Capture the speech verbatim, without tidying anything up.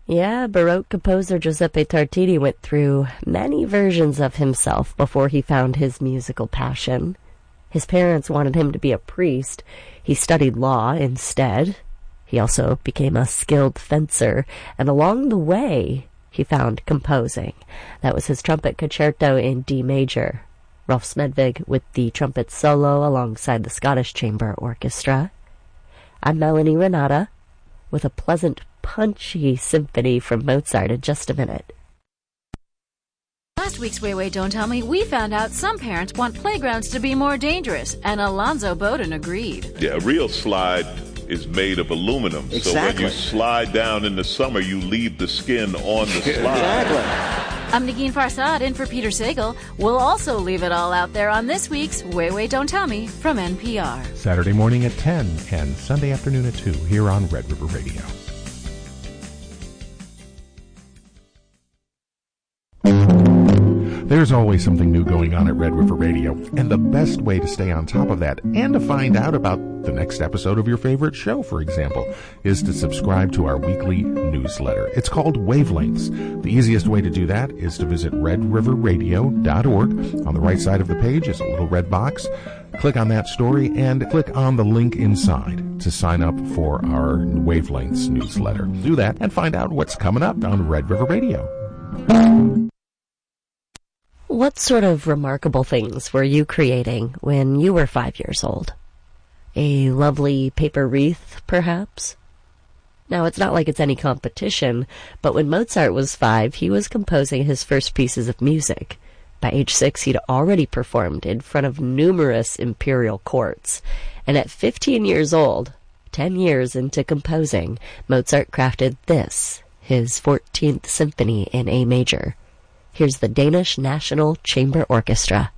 Yeah, Baroque composer Giuseppe Tartini went through many versions of himself before he found his musical passion. His parents wanted him to be a priest. He studied law instead. He also became a skilled fencer, and along the way, he found composing. That was his trumpet concerto in D major. Rolf Smedvig with the trumpet solo alongside the Scottish Chamber Orchestra. I'm Melanie Renata with a pleasant, punchy symphony from Mozart in just a minute. Last week's Way Way Don't Tell Me, we found out some parents want playgrounds to be more dangerous, and Alonzo Bowden agreed. Yeah, a real slide is made of aluminum. Exactly. So when you slide down in the summer, you leave the skin on the slide. Exactly. I'm Negin Farsad in for Peter Sagal. We'll also leave it all out there on this week's Way Way Don't Tell Me from N P R. Saturday morning at ten and Sunday afternoon at two here on Red River Radio. There's always something new going on at Red River Radio, and the best way to stay on top of that and to find out about the next episode of your favorite show, for example, is to subscribe to our weekly newsletter. It's called Wavelengths. The easiest way to do that is to visit red river radio dot org. On the right side of the page is a little red box. Click on that story and click on the link inside to sign up for our Wavelengths newsletter. Do that and find out what's coming up on Red River Radio. What sort of remarkable things were you creating when you were five years old? A lovely paper wreath, perhaps? Now, it's not like it's any competition, but when Mozart was five, he was composing his first pieces of music. By age six, he'd already performed in front of numerous imperial courts. And at fifteen years old, ten years into composing, Mozart crafted this, his fourteenth symphony in A major. Here's the Danish National Chamber Orchestra.